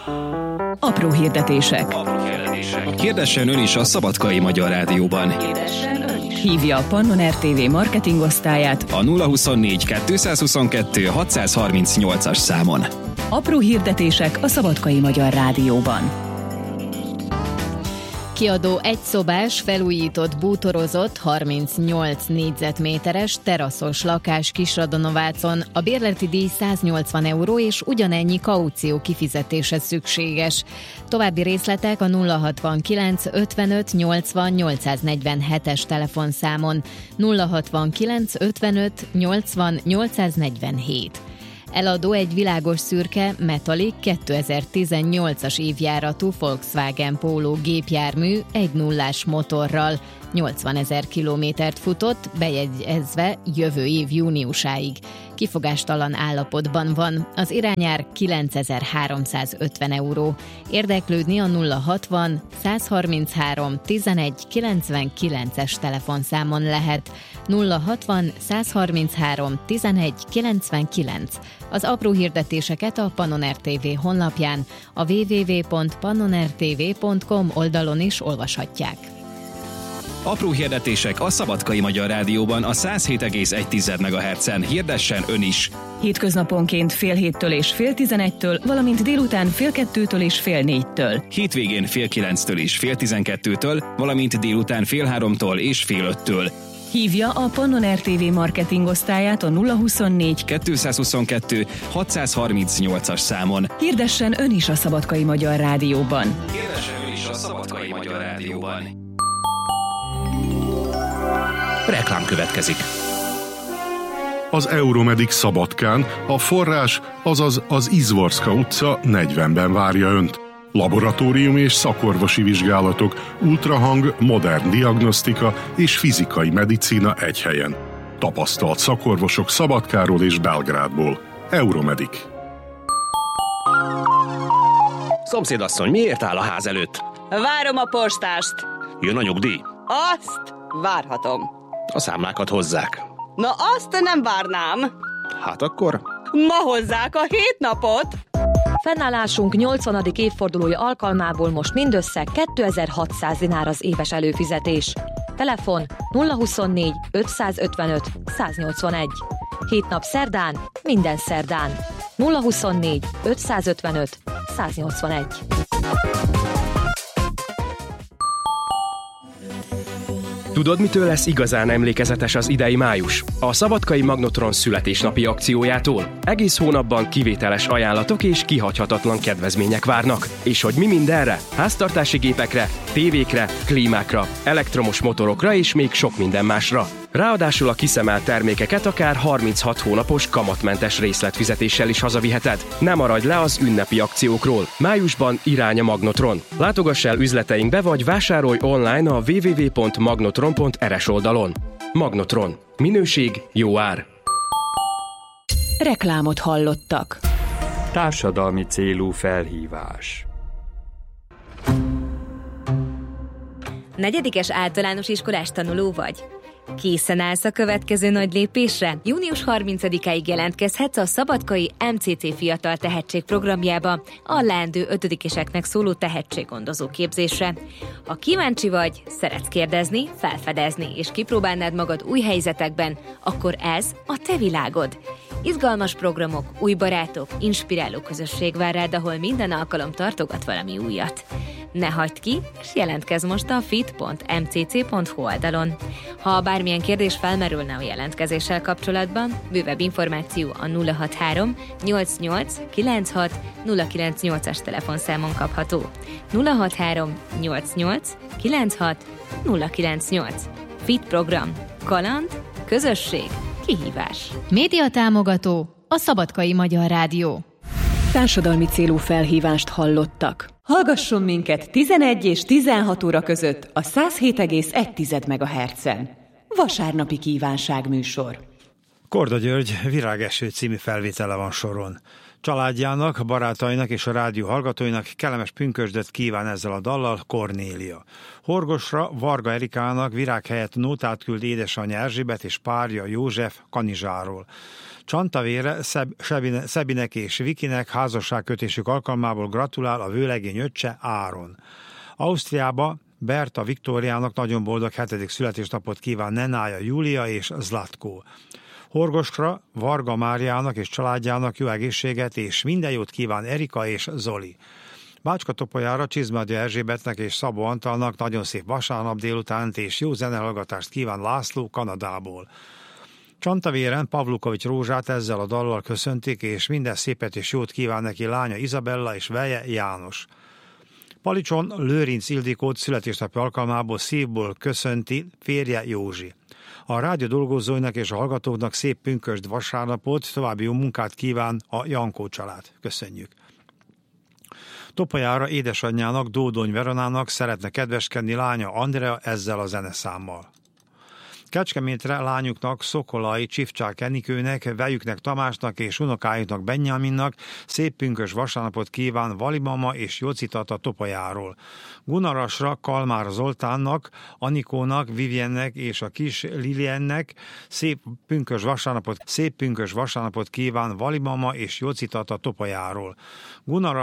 Apró hirdetések. Kérdessen ön is a Szabadkai Magyar Rádióban. Hívja a Pannon RTV marketingosztályát A 024 222 638-as számon. Apró hirdetések a Szabadkai Magyar Rádióban. Kiadó egyszobás, felújított, bútorozott, 38 négyzetméteres teraszos lakás Kisradonovácon. A bérleti díj 180 euró és ugyanennyi kaució kifizetése szükséges. További részletek a 069 55 80 847-es telefonszámon. 069 55 80 847. Eladó egy világos szürke Metallic 2018-as évjáratú Volkswagen Polo gépjármű 1.0-ás motorral. 80 000 kilométert futott, bejegyezve jövő év júniusáig. Kifogástalan állapotban van. Az irányár 9350 euró. Érdeklődni a 060 133 11 99-es telefonszámon lehet. 060 133 11 99. Az apró hirdetéseket a Pannon RTV honlapján, a www.pannonrtv.com oldalon is olvashatják. Apró hirdetések a Szabadkai Magyar Rádióban a 107,1 MHz-en. Hirdessen ön is! Hétköznaponként fél héttől és fél 11-től, valamint délután fél 2-től és fél 4-től. Hétvégén fél 9-től és fél 12-től, valamint délután fél 3-tól és fél 5-től. Hívja a Pannon RTV marketingosztályát a 024 222 638-as számon. Hirdessen ön is a Szabadkai Magyar Rádióban. Hirdessen ön is a Szabadkai Magyar Rádióban. Reklám következik. Az Euromedic Szabadkán a forrás, azaz az Izvorska utca 40-ben várja önt. Laboratóriumi és szakorvosi vizsgálatok, ultrahang, modern diagnosztika és fizikai medicína egy helyen. Tapasztalt szakorvosok Szabadkáról és Belgrádból. Euromedic. Szomszédasszony, miért áll a ház előtt? Várom a postást. Jön a nyugdíj? Azt várhatom. A számlákat hozzák. Na azt nem várnám. Hát akkor... Ma hozzák a 7 napot. Fennállásunk 80. évfordulója alkalmából most mindössze 2600 dinár az éves előfizetés. Telefon 024 555 181. 7 nap szerdán, minden szerdán. 024 555 181. Tudod, mitől lesz igazán emlékezetes az idei május? A Szabadkai Magnotron születésnapi akciójától. Egész hónapban kivételes ajánlatok és kihagyhatatlan kedvezmények várnak. És hogy mi mindenre? Háztartási gépekre, tévékre, klímákra, elektromos motorokra és még sok minden másra. Ráadásul a kiszemelt termékeket akár 36 hónapos kamatmentes részletfizetéssel is hazaviheted. Ne maradj le az ünnepi akciókról. Májusban irány a Magnotron. Látogass el üzleteinkbe vagy vásárolj online a www.magnotron.rs oldalon. Magnotron. Minőség, jó ár. Reklámot hallottak. Társadalmi célú felhívás. Negyedikes általános iskolás tanuló vagy? Készen állsz a következő nagy lépésre? Június 30-áig jelentkezhetsz a Szabadkai MCC Fiatal Tehetség programjába, a leendő ötödikeseknek szóló tehetséggondozó képzésre. Ha kíváncsi vagy, szeretsz kérdezni, felfedezni és kipróbálnád magad új helyzetekben, akkor ez a te világod. Izgalmas programok, új barátok, inspiráló közösség vár rád, ahol minden alkalom tartogat valami újat. Ne hagyd ki, és jelentkezz most a fit.mcc.hu oldalon. Ha bármilyen kérdés felmerülne a jelentkezéssel kapcsolatban, bővebb információ a 063 88 96 098-as telefonszámon kapható. 063 88 96 098. Fit program. Kaland, közösség, kihívás. Média támogató a Szabadkai Magyar Rádió. Társadalmi célú felhívást hallottak. Hallgasson minket 11 és 16 óra között a 107,1 MHz-en. Vasárnapi kívánságműsor. Korda György Virágeső című felvétele van soron. Családjának, barátainak és a rádió hallgatóinak kellemes pünkösdet kíván ezzel a dallal Kornélia. Horgosra Varga Erikának virág helyett nótát küld édesanyja Erzsébet és párja József Kanizsáról. Csantavére Szebinek és Vikinek házasságkötésük alkalmából gratulál a vőlegény öccse Áron. Ausztriába Berta Viktóriának nagyon boldog 7. születésnapot kíván Nenája Júlia és Zlatko. Horgosra Varga Máriának és családjának jó egészséget és minden jót kíván Erika és Zoli. Bácska-Topolyára Csizmadia Erzsébetnek és Szabó Antalnak nagyon szép vasárnap délutánt és jó zenehallgatást kíván László Kanadából. Csantavéren Pavlukovics Rózsát ezzel a dallal köszöntik, és minden szépet és jót kíván neki lánya Izabella és veje János. Palicson Lőrinc Ildikót születésnapi alkalmából szívból köszönti férje Józsi. A rádió dolgozóinak és a hallgatóknak szép pünkösd vasárnapot, további jó munkát kíván a Jankó család. Köszönjük! Topolyára édesanyjának, Dódony Veronának szeretne kedveskedni lánya Andrea ezzel a zeneszámmal. Kecskemétre lányuknak, Szokolai Csifcsák Enikőnek, vejüknek Tamásnak és unokájuknak Benjaminnak szép pünkös vasárnapot kíván Valimama és Joci tata Topolyáról. Gunarasra Kalmár Zoltánnak, Anikónak, Viviennek és a kis Liliennek szép pünkös vasárnapot kíván Valimama és Joci tata Topolyáról.